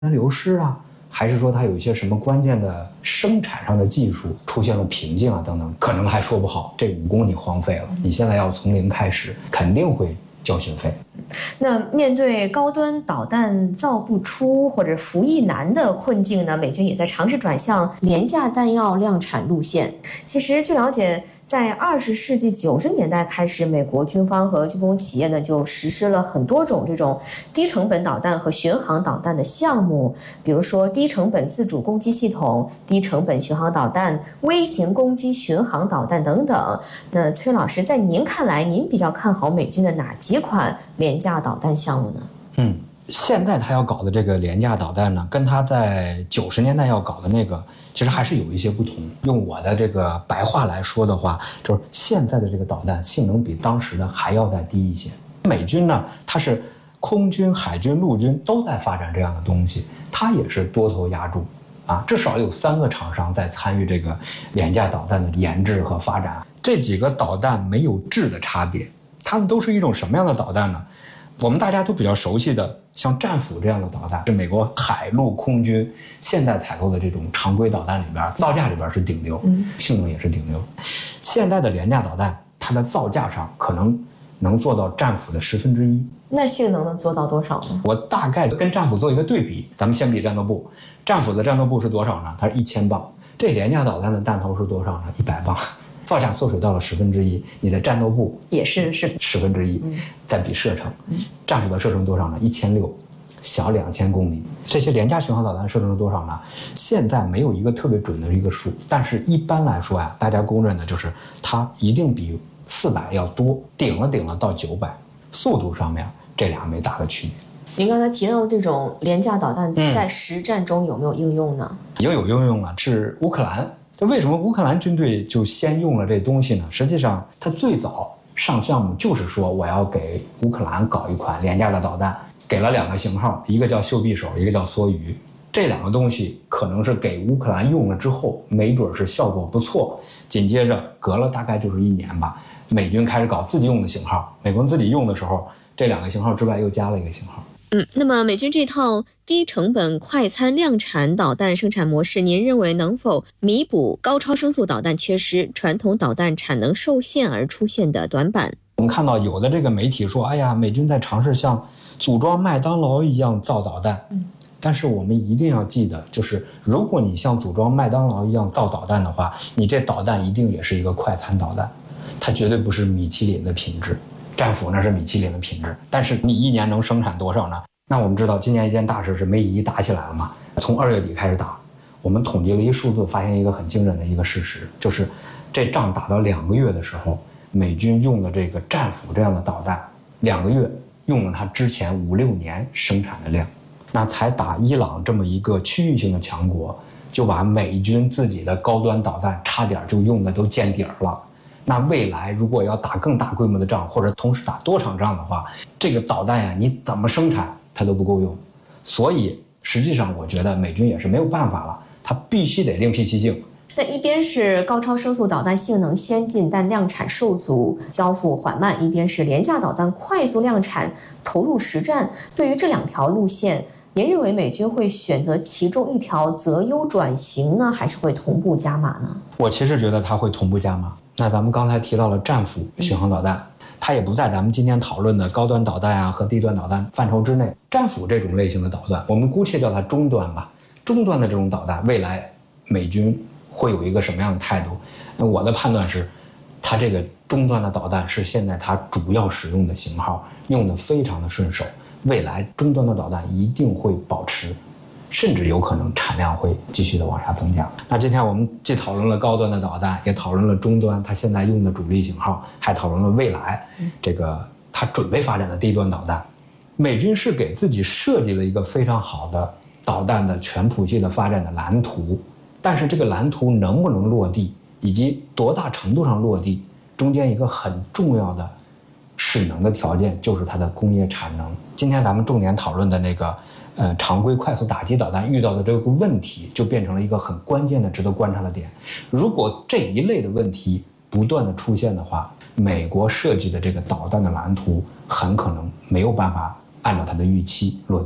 流失啊，还是说它有一些什么关键的生产上的技术出现了瓶颈啊等等，可能还说不好。这武功你荒废了，你现在要从零开始，肯定会交学费。 那面对高端导弹造不出或者服役难的困境呢，美军也在尝试转向廉价弹药量产路线。其实据了解，在20世纪90年代开始，美国军方和军工企业呢就实施了很多种这种低成本导弹和巡航导弹的项目，比如说低成本自主攻击系统、低成本巡航导弹、微型攻击巡航导弹等等。那崔老师，在您看来，您比较看好美军的哪几款廉价导弹项目呢？ 现在他要搞的这个廉价导弹呢，跟他在90年代要搞的那个其实还是有一些不同。用我的这个白话来说的话，就是现在的这个导弹性能比当时的还要再低一些。美军呢，它是空军、海军、陆军都在发展这样的东西，它也是多头压住啊，至少有3个厂商在参与这个廉价导弹的研制和发展。这几个导弹没有质的差别，它们都是一种什么样的导弹呢？我们大家都比较熟悉的，像战斧这样的导弹，是美国海陆空军现在采购的这种常规导弹里边，造价里边是顶流，性能也是顶流。现在的廉价导弹，它的造价上可能能做到战斧的1/10。 那性能能做到多少呢？ 我大概跟战斧做一个对比，咱们先比战斗部。战斧的战斗部是多少呢？它是1000磅。这廉价导弹的弹头是多少呢？100磅。造价缩水到了1/10，你的战斗部也是 1/10，再比射程，战斧的射程多少呢？1600，小2000公里。这些廉价巡航导弹射程是多少呢？现在没有一个特别准的一个数，但是一般来说呀，大家公认的就是它一定比400要多，顶了到900。速度上面这俩没大的区别。 您刚才提到的这种廉价导弹在实战中有没有应用呢？ 已经有应用了，是乌克兰。就为什么乌克兰军队就先用了这东西呢？实际上，它最早上项目就是说我要给乌克兰搞一款廉价的导弹，给了2个型号，一个叫袖匕首，一个叫梭鱼。这2个东西可能是给乌克兰用了之后，没准是效果不错。紧接着隔了大概就是1年吧，美军开始搞自己用的型号。美国人自己用的时候，这2个型号之外又加了一个型号。 那么美军这套低成本快餐量产导弹生产模式，您认为能否弥补高超声速导弹缺失、传统导弹产能受限而出现的短板？ 我们看到有的这个媒体说，哎呀，美军在尝试像组装麦当劳一样造导弹。但是我们一定要记得，就是如果你像组装麦当劳一样造导弹的话，你这导弹一定也是一个快餐导弹，它绝对不是米其林的品质。战斧那是米其林的品质，但是你1年能生产多少呢？那我们知道今年一件大事是梅姨打起来了嘛，从2月底开始打，我们统计了一数字，发现一个很惊人的一个事实，就是这仗打到2个月的时候，美军用的这个战斧这样的导弹，2个月用了它之前5、6年生产的量，那才打伊朗这么一个区域性的强国，就把美军自己的高端导弹差点就用的都见底儿了。那未来如果要打更大规模的仗，或者同时打多场仗的话，这个导弹呀，你怎么生产它都不够用。所以实际上我觉得美军也是没有办法了，它必须得另辟蹊径。 那一边是高超声速导弹性能先进但量产受阻、交付缓慢，一边是廉价导弹快速量产投入实战。对于这2条路线，您认为美军会选择其中一条择优转型呢，还是会同步加码呢？ 我其实觉得它会同步加码。那咱们刚才提到了战斧巡航导弹，它也不在咱们今天讨论的高端导弹啊和低端导弹范畴之内。战斧这种类型的导弹，我们姑且叫它中端吧。中端的这种导弹，未来美军会有一个什么样的态度？我的判断是，它这个中端的导弹是现在它主要使用的型号，用的非常的顺手。未来中端的导弹一定会保持，甚至有可能产量会继续的往下增加。那今天我们既讨论了高端的导弹，也讨论了中端它现在用的主力型号，还讨论了未来这个它准备发展的低端导弹。美军是给自己设计了一个非常好的导弹的全谱系的发展的蓝图，但是这个蓝图能不能落地，以及多大程度上落地，中间一个很重要的势能的条件就是它的工业产能。今天咱们重点讨论的那个常规快速打击导弹遇到的这个问题，就变成了一个很关键的值得观察的点。如果这一类的问题不断的出现的话，美国设计的这个导弹的蓝图很可能没有办法按照它的预期落地。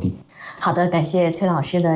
好的，感谢崔老师的